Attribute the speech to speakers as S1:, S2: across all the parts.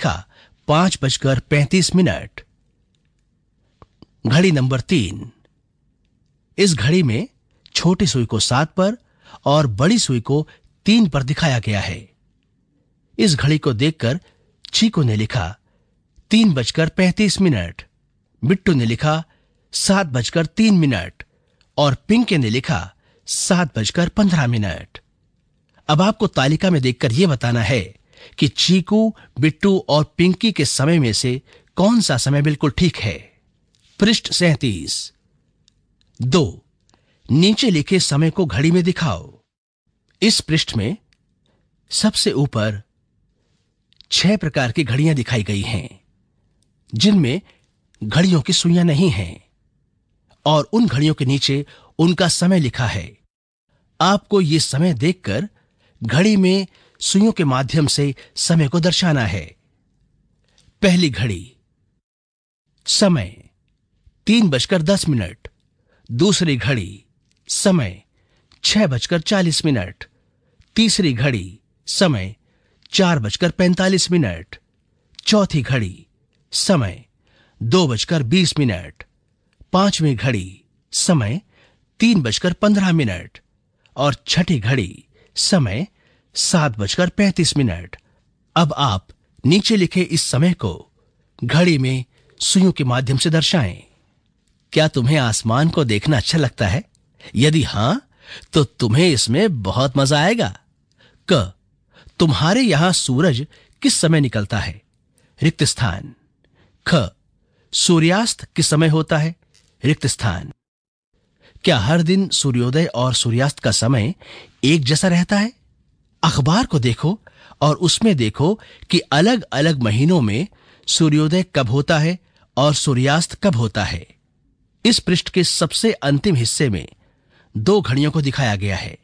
S1: लिखा 5:35। घड़ी नंबर 3। इस घड़ी में छोटी सुई को 7 पर और बड़ी सुई को 3 पर दिखाया गया है। इस घड़ी को देखकर चीकू ने लिखा 3:35। बिट्टू ने लिखा 7:03 और पिंके ने लिखा 7:15। अब आपको तालिका में देखकर यह बताना है कि चीकू, बिट्टू और पिंकी के समय में से कौन सा समय बिल्कुल ठीक है। पृष्ठ 37। 2. नीचे लिखे समय को घड़ी में दिखाओ। इस पृष्ठ में सबसे ऊपर 6 प्रकार की घड़ियां दिखाई गई हैं, जिनमें घड़ियों की सुइयां नहीं हैं और उन घड़ियों के नीचे उनका समय लिखा है। आपको यह समय देखकर घड़ी में सुइयों के माध्यम से समय को दर्शाना है। पहली घड़ी समय 3:10। दूसरी घड़ी समय 6:40। तीसरी घड़ी समय 4:45। चौथी घड़ी समय 2:20। पांचवी घड़ी समय 3:15 और छठी घड़ी समय 7:35। अब आप नीचे लिखे इस समय को घड़ी में सुइयों के माध्यम से दर्शाएं। क्या तुम्हें आसमान को देखना अच्छा लगता है? यदि हां, तो तुम्हें इसमें बहुत मजा आएगा। क. तुम्हारे यहां सूरज किस समय निकलता है? रिक्त स्थान। ख. सूर्यास्त किस समय होता है? रिक्त स्थान। क्या हर दिन सूर्योदय और सूर्यास्त का समय एक जैसा रहता है? अखबार को देखो और उसमें देखो कि अलग अलग महीनों में सूर्योदय कब होता है और सूर्यास्त कब होता है। इस पृष्ठ के सबसे अंतिम हिस्से में 2 घड़ियों को दिखाया गया है,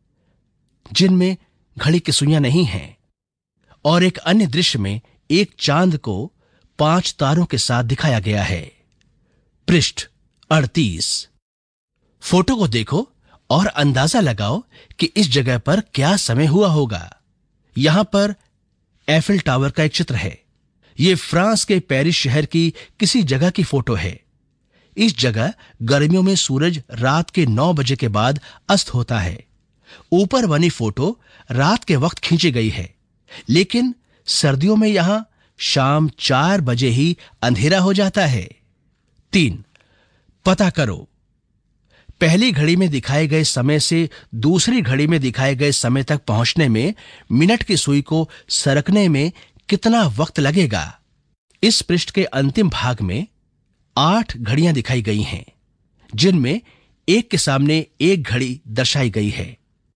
S1: जिनमें घड़ी की सुइयां नहीं हैं, और एक अन्य दृश्य में एक चांद को 5 तारों के साथ दिखाया गया है। पृष्ठ 38। फोटो को देखो और अंदाजा लगाओ कि इस जगह पर क्या समय हुआ होगा। यहां पर एफिल टावर का एक चित्र है। यह फ्रांस के पेरिस शहर की किसी जगह की फोटो है। इस जगह गर्मियों में सूरज रात के 9 बजे के बाद अस्त होता है। ऊपर बनी फोटो रात के वक्त खींची गई है, लेकिन सर्दियों में यहां शाम 4 बजे ही अंधेरा हो जाता है। 3. पता करो। पहली घड़ी में दिखाए गए समय से दूसरी घड़ी में दिखाए गए समय तक पहुंचने में मिनट की सुई को सरकने में कितना वक्त लगेगा। इस पृष्ठ के अंतिम भाग में 8 घड़ियां दिखाई गई हैं, जिनमें एक के सामने एक घड़ी दर्शाई गई है।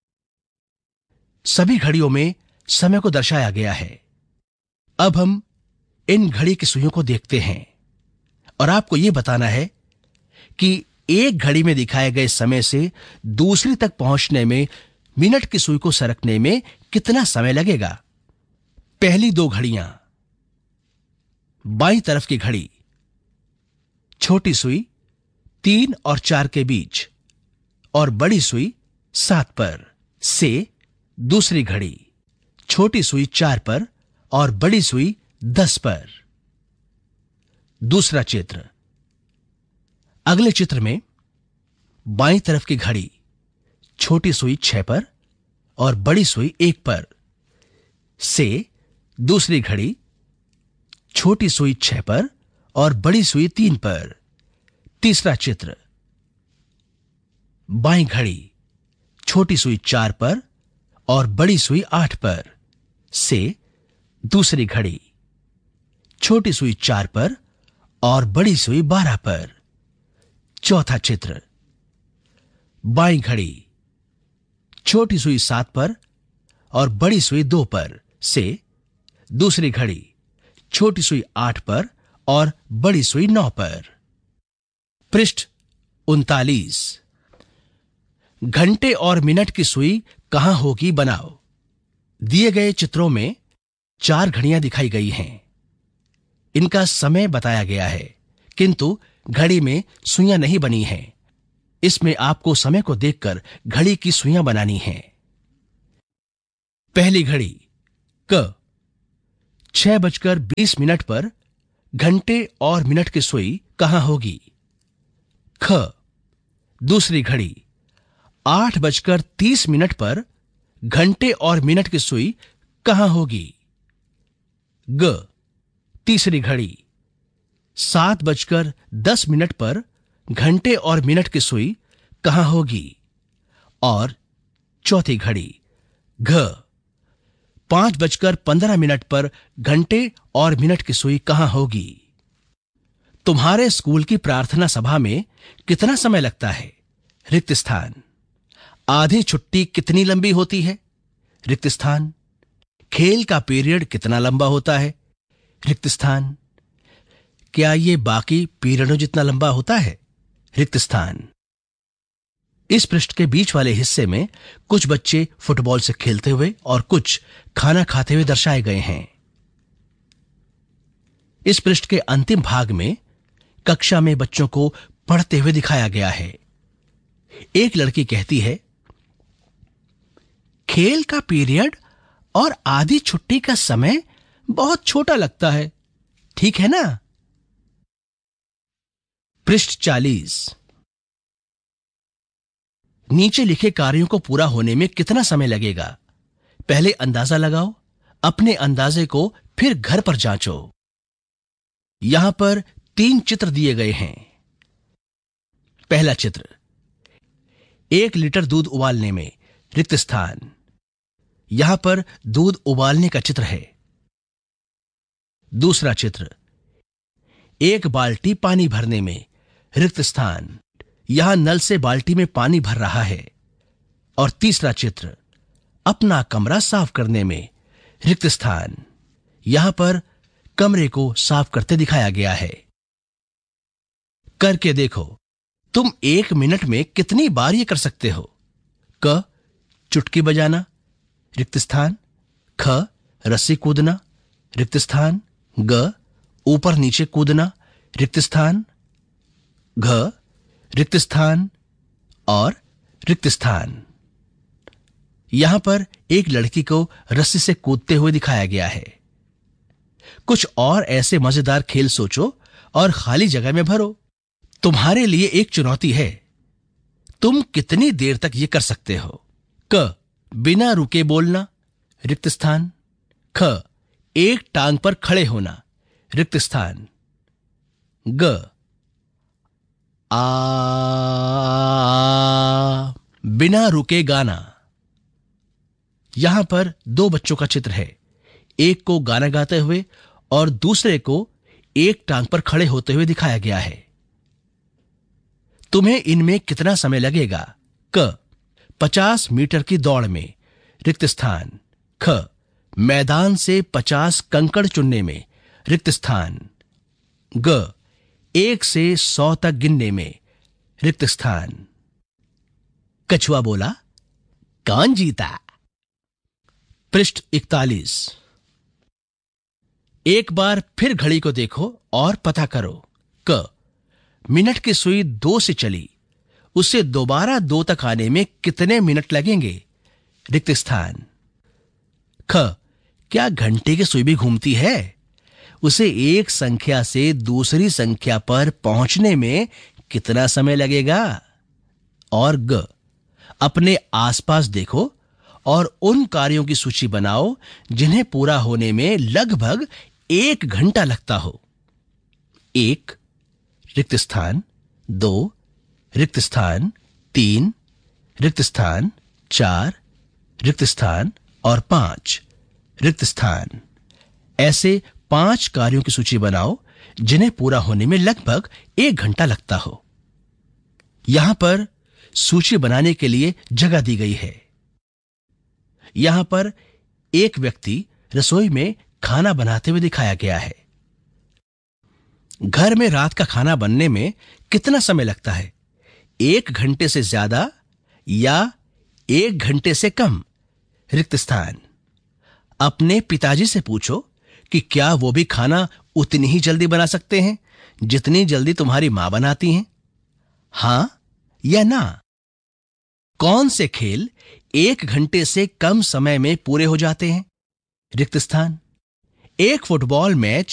S1: सभी घड़ियों में समय को दर्शाया गया है। अब हम इन घड़ी की सुइयों को देखते हैं और आपको यह बताना है कि एक घड़ी में दिखाए गए समय से दूसरी तक पहुंचने में मिनट की सुई को सरकने में कितना समय लगेगा। पहली 2 घड़ियां, बाईं तरफ की घड़ी छोटी सुई 3 और 4 के बीच और बड़ी सुई 7 पर से दूसरी घड़ी छोटी सुई 4 पर और बड़ी सुई 10 पर। दूसरा चित्र। अगले चित्र में बाईं तरफ की घड़ी छोटी सुई 6 पर और बड़ी सुई 1 पर से दूसरी घड़ी छोटी सुई 6 पर और बड़ी सुई 3 पर। तीसरा चित्र। बाईं घड़ी छोटी सुई 4 पर और बड़ी सुई 8 पर से दूसरी घड़ी छोटी सुई 4 पर और बड़ी सुई 12 पर। चौथा चित्र। बाईं घड़ी छोटी सुई 7 पर और बड़ी सुई 2 पर से दूसरी घड़ी छोटी सुई 8 पर और बड़ी सुई 9 पर। पृष्ठ 39। घंटे और मिनट की सुई कहां होगी बनाओ। दिए गए चित्रों में 4 घड़ियां दिखाई गई हैं। इनका समय बताया गया है, किंतु घड़ी में सुइयां नहीं बनी हैं। इसमें आपको समय को देखकर घड़ी की सुइयां बनानी हैं। पहली घड़ी क 6:20 पर घंटे और मिनट की सुई कहां होगी? ख. दूसरी घड़ी 8:30 पर घंटे और मिनट की सुई कहां होगी? ग. तीसरी घड़ी 7:10 पर घंटे और मिनट की सुई कहां होगी? और चौथी घड़ी घ. 5:15 पर घंटे और मिनट की सुई कहां होगी? तुम्हारे स्कूल की प्रार्थना सभा में कितना समय लगता है? रिक्त स्थान. आधी छुट्टी कितनी लंबी होती है? रिक्त स्थान. खेल का पीरियड कितना लंबा होता है? रिक्त स्थान. क्या ये बाकी पीरियडों जितना लंबा होता है? रिक्त स्थान. इस पृष्ठ के बीच वाले हिस्से में कुछ बच्चे फुटबॉल से खेलते हुए और कुछ खाना खाते हुए दर्शाए गए हैं. इस पृष्ठ के अंतिम भाग में कक्षा में बच्चों को पढ़ते हुए दिखाया गया है. एक लड़की कहती है, खेल का पीरियड और आधी छुट्टी का समय बहुत छोटा लगता है, ठीक है ना? पृष्ठ 40. नीचे लिखे कार्यों को पूरा होने में कितना समय लगेगा? पहले अंदाजा लगाओ, अपने अंदाजे को फिर घर पर जांचो. यहां पर 3 चित्र दिए गए हैं. पहला चित्र 1 लीटर दूध उबालने में. रिक्त स्थान. यहां पर दूध उबालने का चित्र है. दूसरा चित्र 1 बाल्टी पानी भरने में. रिक्त स्थान. यहां नल से बाल्टी में पानी भर रहा है. और तीसरा चित्र अपना कमरा साफ करने में. रिक्त स्थान. यहां पर कमरे को साफ करते दिखाया गया है. करके देखो, तुम 1 मिनट में कितनी बार यह कर सकते हो? क. चुटकी बजाना. रिक्त स्थान. ख. रस्सी कूदना. रिक्त स्थान. ग. ऊपर नीचे कूदना. रिक्त स्थान. घ. रिक्त स्थान. और रिक्त स्थान. यहां पर एक लड़की को रस्सी से कूदते हुए दिखाया गया है. कुछ और ऐसे मजेदार खेल सोचो और खाली जगह में भरो. तुम्हारे लिए एक चुनौती है. तुम कितनी देर तक यह कर सकते हो? क. बिना रुके बोलना. रिक्त स्थान. ख. एक टांग पर खड़े होना. रिक्त स्थान. ग. आ बिना रुके गाना. यहां पर 2 बच्चों का चित्र है. एक को गाना गाते हुए और दूसरे को एक टांग पर खड़े होते हुए दिखाया गया है. तुम्हें इनमें कितना समय लगेगा? क. 50 मीटर की दौड़ में. रिक्त स्थान. ख. मैदान से 50 कंकड़ चुनने में. रिक्त स्थान. ग. 1 से 100 तक गिनने में. रिक्त स्थान. कछुआ बोला, कौन जीता? पृष्ठ 41. एक बार फिर घड़ी को देखो और पता करो. क. मिनट की सुई 2 से चली, उसे दोबारा 2 तक आने में कितने मिनट लगेंगे? रिक्त स्थान. ख. क्या घंटे की सुई भी घूमती है? उसे एक संख्या से दूसरी संख्या पर पहुंचने में कितना समय लगेगा? और ग. अपने आसपास देखो और उन कार्यों की सूची बनाओ जिन्हें पूरा होने में लगभग 1 घंटा लगता हो. 1 रिक्त स्थान. 2 रिक्त स्थान. 3 रिक्त स्थान. 4 रिक्त स्थान. और 5 रिक्त स्थान. ऐसे 5 कार्यों की सूची बनाओ जिन्हें पूरा होने में लगभग 1 घंटा लगता हो. यहां पर सूची बनाने के लिए जगह दी गई है. यहां पर एक व्यक्ति रसोई में खाना बनाते हुए दिखाया गया है. घर में रात का खाना बनने में कितना समय लगता है? 1 घंटे से ज्यादा या 1 घंटे से कम? रिक्त स्थान. अपने पिताजी से पूछो कि क्या वो भी खाना उतनी ही जल्दी बना सकते हैं जितनी जल्दी तुम्हारी मां बनाती हैं? हां या ना? कौन से खेल 1 घंटे से कम समय में पूरे हो जाते हैं? रिक्त स्थान. एक फुटबॉल मैच